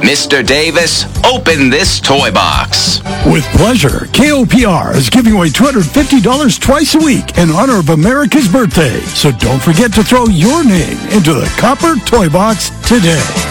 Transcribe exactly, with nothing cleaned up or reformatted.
Mister Davis, open this toy box. With pleasure, K O P R is giving away two hundred fifty dollars twice a week in honor of America's birthday. So don't forget to throw your name into the Copper Toy Box today.